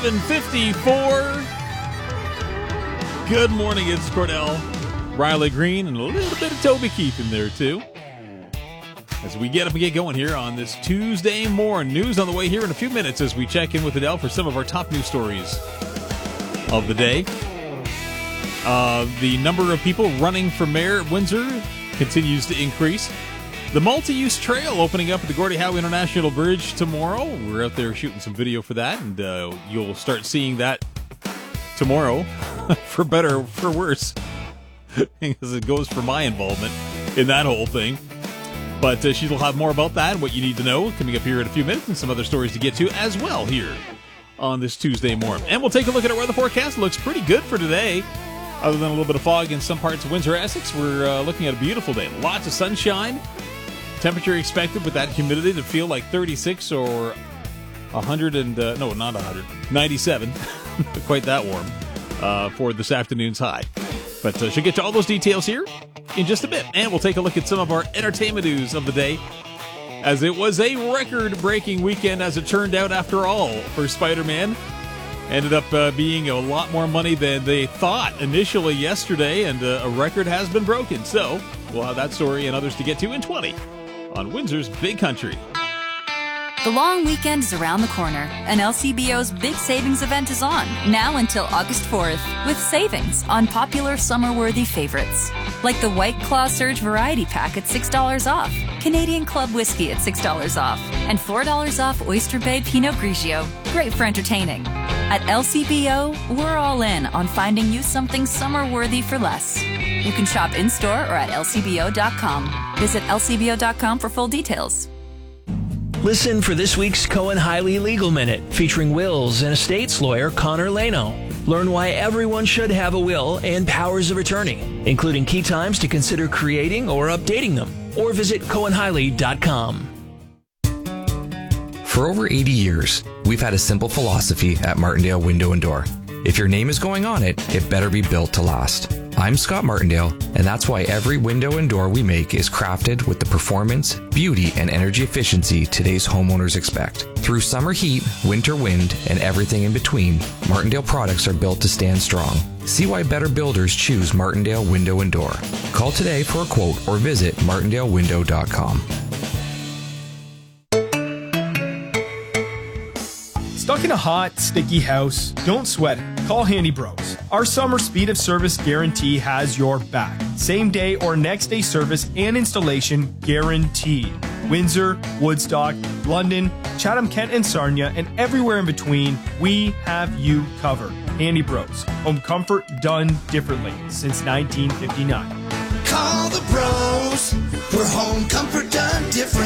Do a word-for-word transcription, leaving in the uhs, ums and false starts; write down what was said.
seven fifty-four. Good morning, it's Cordell, Riley Green, and a little bit of Toby Keith in there, too. As we get up and get going here on this Tuesday morning. News on the way here in a few minutes as we check in with Adele for some of our top news stories of the day. Uh, the number of people running for mayor at Windsor continues to increase. The multi-use trail opening up at the Gordie Howe International Bridge tomorrow. We're out there shooting some video for that, and uh, you'll start seeing that tomorrow, for better or for worse, as it goes for my involvement in that whole thing. But uh, she'll have more about that and what you need to know coming up here in a few minutes, and some other stories to get to as well here on this Tuesday morning. And we'll take a look at our weather forecast. It looks pretty good for today. Other than a little bit of fog in some parts of Windsor, Essex, we're uh, looking at a beautiful day. Lots of sunshine. Temperature expected with that humidity to feel like thirty-six or one hundred and, uh, no, not one hundred, ninety-seven. Quite that warm uh, for this afternoon's high. But uh, she'll get to all those details here in just a bit. And we'll take a look at some of our entertainment news of the day, as it was a record-breaking weekend, as it turned out, after all, for Spider-Man. Ended up uh, being a lot more money than they thought initially yesterday, and uh, a record has been broken. So we'll have that story and others to get to in twenty on Windsor's Big Country. The long weekend is around the corner, and L C B O's big savings event is on, now until August fourth, with savings on popular summer-worthy favorites. Like the White Claw Surge Variety Pack at six dollars off, Canadian Club Whiskey at six dollars off, and four dollars off Oyster Bay Pinot Grigio. Great for entertaining. At L C B O, we're all in on finding you something summer-worthy for less. You can shop in-store or at L C B O dot com. Visit L C B O dot com for full details. Listen for this week's Cohen Hiley Legal Minute, featuring wills and estates lawyer Connor Leno. Learn why everyone should have a will and powers of attorney, including key times to consider creating or updating them. Or visit Cohen Hiley dot com. For over eighty years, we've had a simple philosophy at Martindale Window and Door. If your name is going on it, it better be built to last. I'm Scott Martindale, and that's why every window and door we make is crafted with the performance, beauty, and energy efficiency today's homeowners expect. Through summer heat, winter wind, and everything in between, Martindale products are built to stand strong. See why better builders choose Martindale Window and Door. Call today for a quote or visit Martindale Window dot com. Stuck in a hot, sticky house? Don't sweat it. Call Handy Bros. Our summer speed of service guarantee has your back. Same day or next day service and installation guaranteed. Windsor, Woodstock, London, Chatham-Kent and Sarnia, and everywhere in between, we have you covered. Handy Bros. Home comfort done differently since nineteen fifty-nine. Call the bros. We're home comfort done different.